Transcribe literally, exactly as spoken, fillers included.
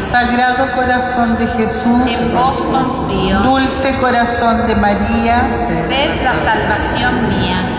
Sagrado Corazón de Jesús, en vos confío. Dulce Corazón de María, Sed la salvación mía.